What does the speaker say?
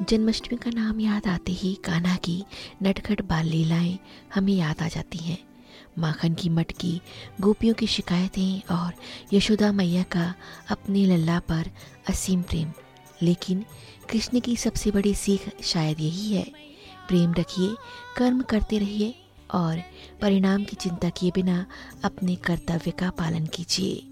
जन्माष्टमी का नाम याद आते ही कान्हा की नटखट बाल लीलाएं हमें याद आ जाती हैं। माखन की मटकी, गोपियों की शिकायतें और यशोदा मैया का अपने लल्ला पर असीम प्रेम। लेकिन कृष्ण की सबसे बड़ी सीख शायद यही है, प्रेम रखिए, कर्म करते रहिए और परिणाम की चिंता किए बिना अपने कर्तव्य का पालन कीजिए।